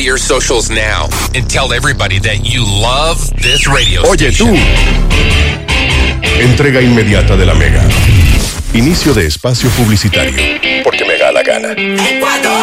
your socials now and tell everybody that you love this radio Oye, station. tú. Entrega inmediata de la Mega. Inicio de espacio publicitario. Porque me da la gana.